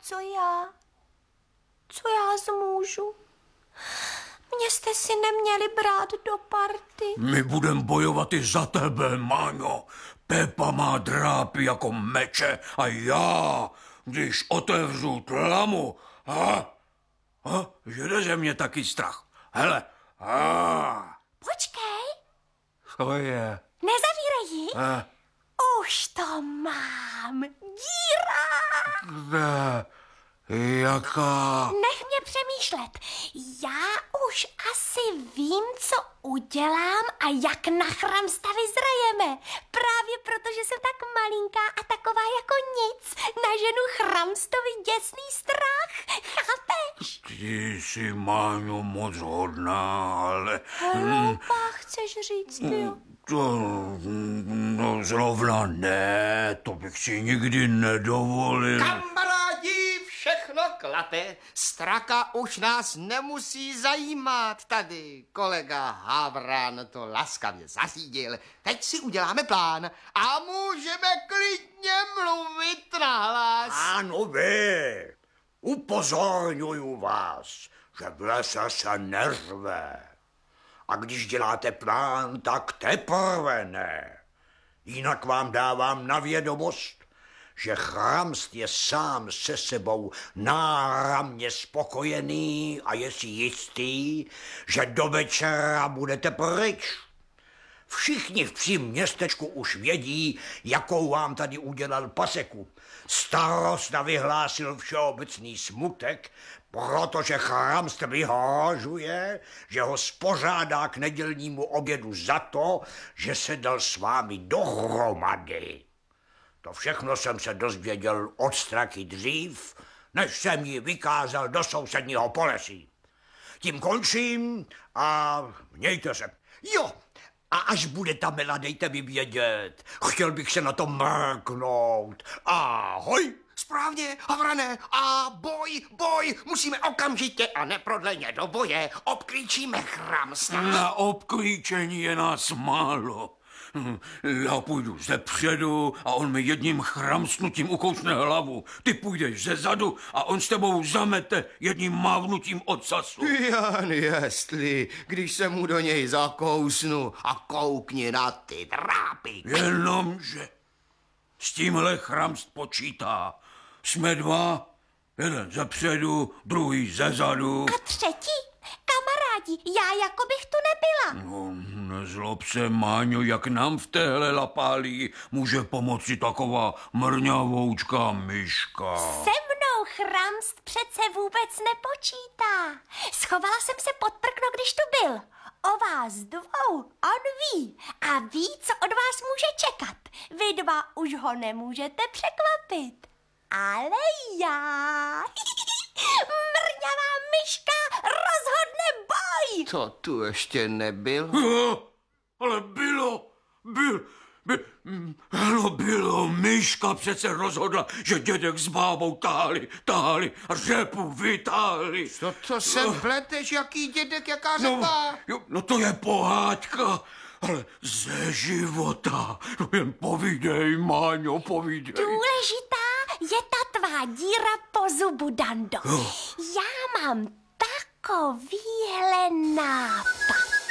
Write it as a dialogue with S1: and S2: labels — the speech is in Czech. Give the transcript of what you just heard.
S1: co já? Co já zmůžu? Mě jste si neměli brát do party.
S2: My budem bojovat i za tebe, Máňo. Pepa má drápy jako meče a já, když otevřu tlamu, jde ze mě taky strach. Hele,
S1: Počkej,
S2: co je?
S1: nezavírej ji. Už to mám. Díra!
S2: Kde? Jaká?
S1: Nech mě přemýšlet. Já už asi vím, co udělám a jak na chramsta vyzrajeme. Právě proto, že jsem tak malinká a taková jako nic, naženu chramstovi děsný strach. Chápeš?
S2: Ty jsi, Máňo, moc hodná, ale...
S1: Hloupá, chceš říct, jo?
S2: No zrovna ne, to bych si nikdy nedovolil.
S3: Kamarádi, všechno klate. Straka už nás nemusí zajímat tady. Kolega Havran to laskavě zařídil. Teď si uděláme plán a můžeme klidně mluvit nahlas.
S2: Ano, vy, upozorňuju vás, že v lese se neřve. A když děláte plán, tak teprve ne. Jinak vám dávám na vědomost, že chramst je sám se sebou náramně spokojený a je si jistý, že do večera budete pryč. Všichni v psím městečku už vědí, jakou vám tady udělal paseku. Starosta vyhlásil všeobecný smutek, protože chramst vyhrožuje, že ho spořádá k nedělnímu obědu za to, že se dal s vámi dohromady. To všechno jsem se dozvěděl od Straky dřív, než jsem ji vykázal do sousedního polesí. Tím končím a mějte se.
S3: Jo,
S2: A až bude ta Mela, dejte mi vědět. Chtěl bych se na to mrknout. Ahoj!
S3: správně, Havrané, a boj, musíme okamžitě a neprodleně do boje, obklíčíme chramsta.
S2: Na obklíčení je nás málo. Já půjdu zepředu a on mi jedním chramstnutím ukousne hlavu. Ty půjdeš zezadu a on s tebou zamete jedním mávnutím ocasu.
S3: Jan, jestli, když se mu do něj zakousnu a koukni na ty drápy.
S2: Jenomže s tímhle chramst počítá. Jsme dva, jeden zepředu, druhý zezadu.
S1: A třetí? Kamarádi, já jako bych tu nebyla.
S2: No, nezlob se, Máňo, jak nám v téhle lapálí může pomoci taková mrňavoučká myška.
S1: Se mnou chramst přece vůbec nepočítá. Schovala jsem se pod prkno, když tu byl. O vás dvou on ví a ví, co od vás může čekat. Vy dva už ho nemůžete překvapit. Ale já... Mrňavá myška rozhodne boj!
S3: To tu ještě nebyl?
S2: Ale bylo. Myška přece rozhodla, že dědek s bábou táhli a řepu vytáhli.
S3: To se pleteš, jaký dědek, jaká řepa?
S2: No to je pohádka, ale ze života. No jen povídej, Máňo, povídej.
S1: Důležitá je ta tvá díra po zubu, Dando. Já mám takovýhle nápad.